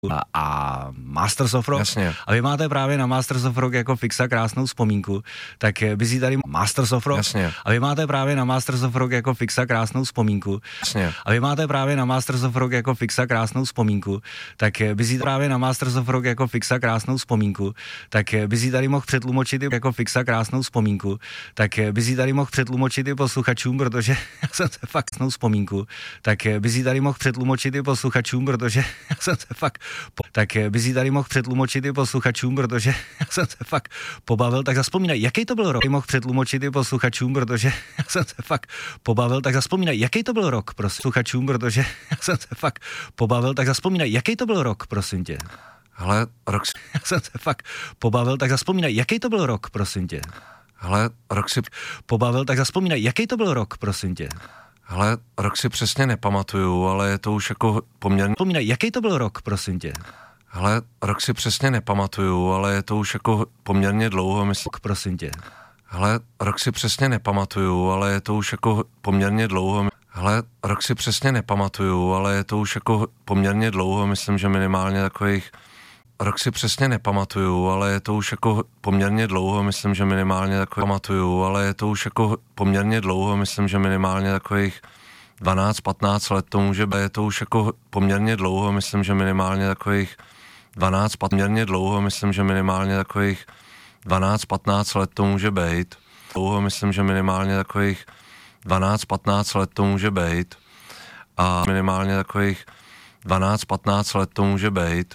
a Masters of Rock. Jasně. A vy máte právě na Masters of Rock jako fixa krásnou vzpomínku, tak by si tady Masters of Rock. Jasně. A vy máte právě na Masters of Rock jako fixa krásnou vzpomínku. Jasně. A vy máte právě na Masters of Rock jako fixa krásnou vzpomínku, tak by si právě na Masters of Rock jako fixa krásnou vzpomínku, tak by si tady mohl přetlumočit jako fixa krásnou vzpomínku, tak by si tady mohl přetlumočit i posluchačům, protože já jsem se fakt krásnou vzpomínku, tak by si tady mohl přetlumočit i posluchačům, protože já jsem se fakt tak by si tady mohl přetlumočit i posluchačům, protože já jsem se fakt pobavil, tak zazpomínaj, jaký to byl rok. Mohl přetlumočit i posluchačům, protože já jsem se fakt pobavil, tak zazpomínaj, jaký to byl rok, prosím, posluchačům, protože já jsem se fakt pobavil, tak zazpomínaj, jaký to byl rok, prosím tě. Hele, rok si... Já jsem se fakt pobavil, tak zazpomínaj, jaký to byl rok, prosím tě. Hele, rok si... Pobavil, tak zazpomínaj, jaký to byl rok, prosím tě. Hele, rok si přesně nepamatuju, ale je to už jako poměrně... Vzpomínaj, jaký to byl rok, prosím tě. Hele, rok si přesně nepamatuju, ale je to už jako poměrně dlouho, myslím... Prosím tě. Hele, rok si přesně nepamatuju, ale je to už jako poměrně dlouho... Hele, rok si přesně nepamatuju, ale je to už jako poměrně dlouho, myslím, že minimálně takových... Rok si přesně nepamatuju, ale je to už jako poměrně dlouho, myslím, že minimálně takových... Pamatuju, ale je to už jako poměrně dlouho, myslím, že minimálně takových 12-15 let to může být, je to už jako poměrně dlouho, myslím, že minimálně takových poměrně dlouho, myslím, že minimálně takových 12-15 let to může být. Dlouho, myslím, že minimálně takových 12-15 let to může být. A minimálně takových 12-15 let to může být.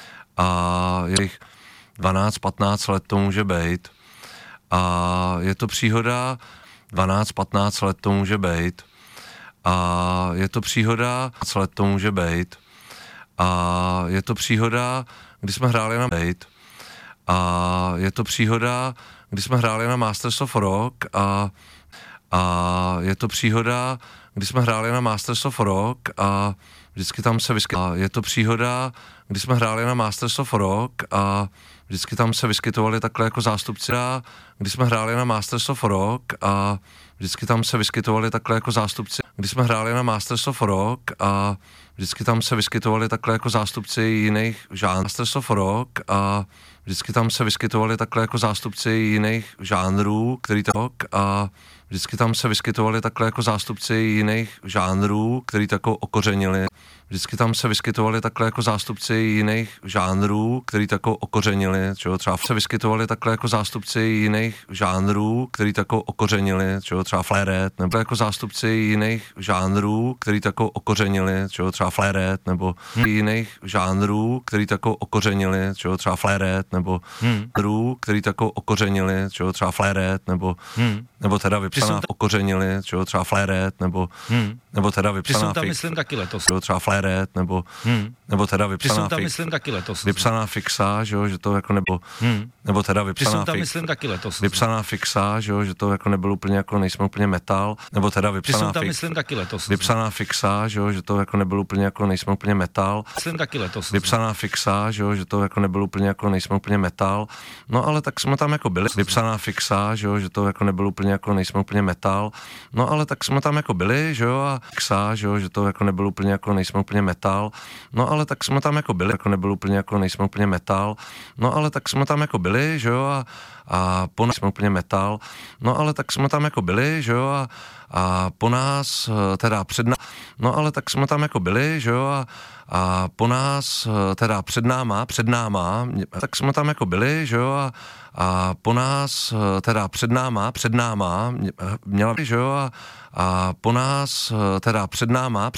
A jejich 12-15 let to může být. A je to příhoda, 12-15 let to může být. A je to příhoda, 15 let to může být. A je to příhoda, kdy jsme hráli na Bejt. A je to příhoda, kdy jsme hráli na Masters of Rock a je to příhoda, kdy jsme hráli na Masters of Rock a vždycky tam se vyskytovali. Je to příhoda, kdy jsme hráli na Masters of Rock a vždycky tam se vyskytovali takhle jako zástupci. Kdy jsme hráli na Masters of Rock a vždycky tam se vyskytovali takhle jako zástupci. Když jsme hráli na Masters of Rock a vždycky tam se vyskytovali takhle jako zástupci jiných žánrů. Masters of Rock a vždycky tam se vyskytovali takhle jako zástupci jiných žánrů, který to a vždycky tam se vyskytovali takhle jako zástupci jiných žánrů, který to jako okořenili. Vždycky tam se vyskytovali takhle jako zástupci jiných žánrů, který to jako okořenili, čeho třeba se vyskytovali takhle jako zástupci jiných žánrů, který to jako okořenili, čeho třeba Flaret, nebo jako zástupci jiných žánrů, který to jako okořenili, čeho třeba Flaret, nebo jiných žánrů, který to jako okořenili, čeho třeba Flaret, nebo žánrů, který to jako okořenili, čeho třeba Flaret, nebo teda vypsaná okořenili, čeho třeba Flaret, nebo teda vypsaná tam myslím taky letos. Čeho třeba Flaret, nebo teda vypsaná tam myslím taky letos. Vypsaná fixa, že to jako nebo teda vypsaná tam myslím taky letos. Vypsaná fixa, že to jako nebyl úplně jako nejsme úplně metal, nebo teda vypsaná tam myslím taky letos. Vypsaná fixa, že to jako nebyl úplně jako nejsme úplně metal. Myslím taky letos. Vypsaná fixa, že to jako nebyl úplně jako nejsme úplně metal. No ale tak jsme tam jako byli. Vypsaná fixa, že to jako nebyl úplně jako nejsme úplně metal. No ale tak jsme tam jako byli, že jo, a fixa, že to jako nebyl úplně jako nejsme úplně metal. No ale tak jsme tam jako byli, jako nebyl úplně jako nejsme úplně metal. No ale tak jsme tam jako byli, že jo, a po nás jsme úplně metal. No ale tak jsme tam jako byli, že jo, a po nás teda před náma, no ale tak jsme tam jako byli, že jo, a po nás teda před náma, tak jsme tam jako byli, že jo, a po nás teda před náma měla, že jo, a po nás teda před náma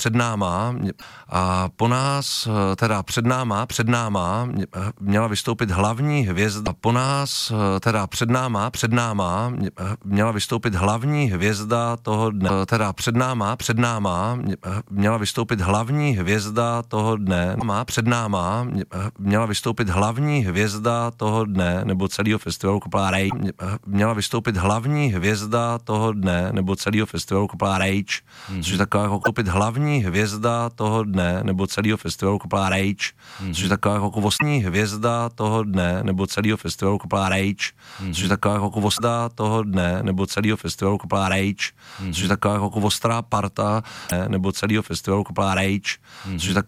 a po nás teda před náma měla vystoupit hlavní hvězda. Po nás teda před náma měla vystoupit hlavní hvězda toho dne. Teda před náma měla vystoupit hlavní hvězda toho dne. Před náma měla vystoupit hlavní hvězda toho dne, nebo celého festivalu Kopla Rage. Měla vystoupit hlavní hvězda toho dne, nebo celého festivalu Kopla Rage. Což je taková jako koupit hlavní hvězda toho dne, nebo celého festivalu Kopla Rage. Což je taková jako vlastní hvězda toho dne, nebo celého festivalu Kopla Rage. Což je taková jako hvězda toho dne, nebo celého festivalu Kopla Rage. Což je taková jako ostrá parta, nebo celého festivalu Kopla Rage. Což je taková